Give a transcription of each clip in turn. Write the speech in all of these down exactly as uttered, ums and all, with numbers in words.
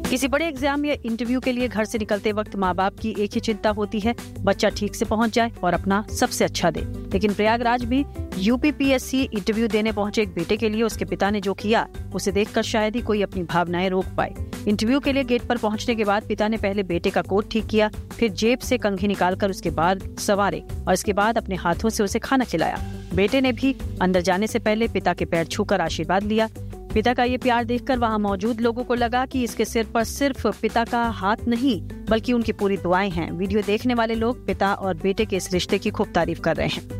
किसी बड़े एग्जाम या इंटरव्यू के लिए घर से निकलते वक्त माँ बाप की एक ही चिंता होती है, बच्चा ठीक से पहुँच जाए और अपना सबसे अच्छा दे। लेकिन प्रयागराज में यूपीपीएससी इंटरव्यू देने पहुंचे एक बेटे के लिए उसके पिता ने जो किया, उसे देखकर शायद ही कोई अपनी भावनाएं रोक पाए। इंटरव्यू के लिए गेट पर पहुंचने के बाद पिता ने पहले बेटे का कोट ठीक किया, फिर जेब से कंघी निकालकर उसके बाल संवारे और इसके बाद अपने हाथों से उसे खाना खिलाया। बेटे ने भी अंदर जाने से पहले पिता के पैर छूकर आशीर्वाद लिया। पिता का ये प्यार देखकर वहां मौजूद लोगों को लगा कि इसके सिर पर सिर्फ पिता का हाथ नहीं बल्कि उनकी पूरी दुआएं हैं। वीडियो देखने वाले लोग पिता और बेटे के इस रिश्ते की खूब तारीफ कर रहे हैं।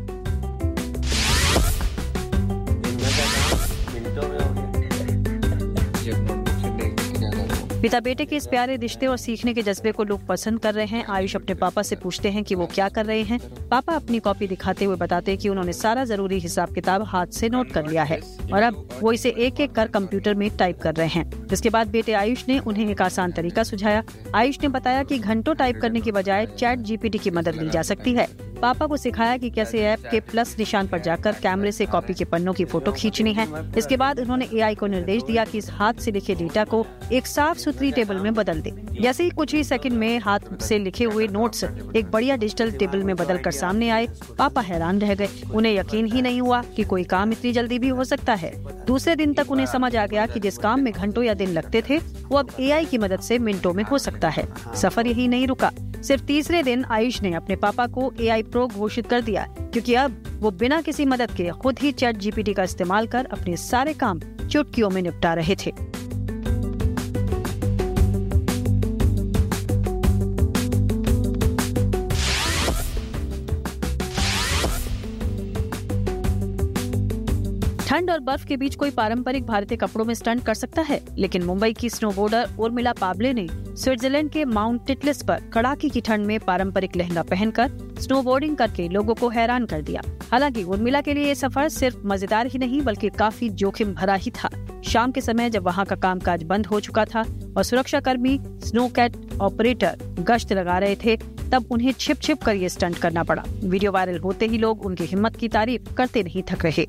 पिता बेटे के इस प्यारे रिश्ते और सीखने के जज्बे को लोग पसंद कर रहे हैं। आयुष अपने पापा से पूछते हैं कि वो क्या कर रहे हैं। पापा अपनी कॉपी दिखाते हुए बताते हैं कि उन्होंने सारा जरूरी हिसाब किताब हाथ से नोट कर लिया है और अब वो इसे एक एक कर कंप्यूटर में टाइप कर रहे हैं। जिसके बाद बेटे आयुष ने उन्हें एक आसान तरीका सुझाया। आयुष ने बताया कि घंटों टाइप करने की बजाय चैट जीपीटी की मदद ली जा सकती है। पापा को सिखाया कि कैसे ऐप के प्लस निशान पर जाकर कैमरे से कॉपी के पन्नों की फोटो खींचनी है। इसके बाद उन्होंने एआई को निर्देश दिया कि इस हाथ से लिखे डेटा को एक साफ सुथरी टेबल में बदल दे। जैसे ही कुछ ही सेकंड में हाथ से लिखे हुए नोट्स एक बढ़िया डिजिटल टेबल में बदल कर सामने आए, पापा हैरान रह गए। उन्हें यकीन ही नहीं हुआ कि कोई काम इतनी जल्दी भी हो सकता है। दूसरे दिन तक उन्हें समझ आ गया कि जिस काम में घंटों या दिन लगते थे वो अब एआई की मदद से मिनटों में हो सकता है। सफर यही नहीं रुका। सिर्फ तीसरे दिन आयुष ने अपने पापा को एआई प्रो घोषित कर दिया, क्योंकि अब वो बिना किसी मदद के खुद ही चैट जीपीटी का इस्तेमाल कर अपने सारे काम चुटकियों में निपटा रहे थे। ठंड और बर्फ के बीच कोई पारंपरिक भारतीय कपड़ों में स्टंट कर सकता है, लेकिन मुंबई की स्नोबोर्डर उर्मिला पाबले ने स्विट्जरलैंड के माउंट टिटलिस पर कड़ाके की ठंड में पारंपरिक लहंगा पहनकर स्नोबोर्डिंग करके लोगों को हैरान कर दिया। हालांकि उर्मिला के लिए ये सफर सिर्फ मजेदार ही नहीं बल्कि काफी जोखिम भरा ही था। शाम के समय जब वहाँ का कामकाज बंद हो चुका था और सुरक्षा कर्मी स्नो कैट ऑपरेटर गश्त लगा रहे थे, तब उन्हें छिप छिप कर ये स्टंट करना पड़ा। वीडियो वायरल होते ही लोग उनकी हिम्मत की तारीफ करते नहीं थक रहे।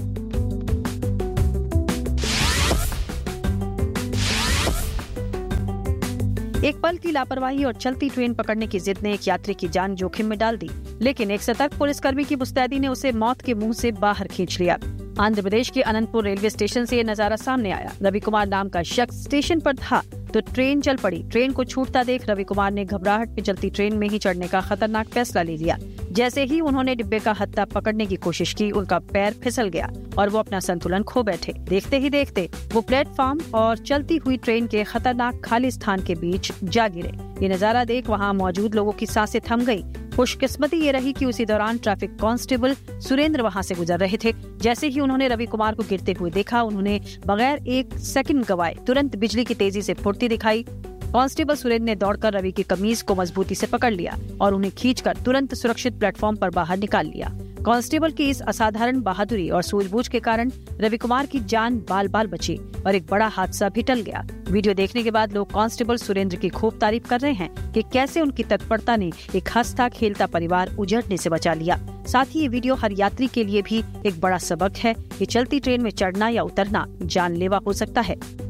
एक पल की लापरवाही और चलती ट्रेन पकड़ने की जिद ने एक यात्री की जान जोखिम में डाल दी, लेकिन एक सतर्क पुलिसकर्मी की मुस्तैदी ने उसे मौत के मुंह से बाहर खींच लिया। आंध्र प्रदेश के अनंतपुर रेलवे स्टेशन से ये नजारा सामने आया। रवि कुमार नाम का शख्स स्टेशन पर था तो ट्रेन चल पड़ी। ट्रेन को छूटता देख रवि कुमार ने घबराहट में चलती ट्रेन में ही चढ़ने का खतरनाक फैसला ले लिया। जैसे ही उन्होंने डिब्बे का हत्था पकड़ने की कोशिश की, उनका पैर फिसल गया और वो अपना संतुलन खो बैठे। देखते ही देखते वो प्लेटफॉर्म और चलती हुई ट्रेन के खतरनाक खाली स्थान के बीच जा गिरे। ये नजारा देख वहाँ मौजूद लोगों की सांसें थम गई। खुशकिस्मती ये रही कि उसी दौरान ट्रैफिक कांस्टेबल सुरेंद्र वहां से गुजर रहे थे। जैसे ही उन्होंने रवि कुमार को गिरते हुए देखा, उन्होंने बगैर एक सेकंड गवाए तुरंत बिजली की तेजी से फुर्ती दिखाई। कांस्टेबल सुरेंद्र ने दौड़कर रवि की कमीज को मजबूती से पकड़ लिया और उन्हें खींचकर तुरंत सुरक्षित प्लेटफॉर्म पर बाहर निकाल लिया। कांस्टेबल की इस असाधारण बहादुरी और सूझबूझ के कारण रवि कुमार की जान बाल बाल बची और एक बड़ा हादसा भी टल गया। वीडियो देखने के बाद लोग कांस्टेबल सुरेंद्र की खूब तारीफ कर रहे हैं कि कैसे उनकी तत्परता ने एक हंसता खेलता परिवार उजड़ने से बचा लिया। साथ ही ये वीडियो हर यात्री के लिए भी एक बड़ा सबक है कि चलती ट्रेन में चढ़ना या उतरना जानलेवा हो सकता है।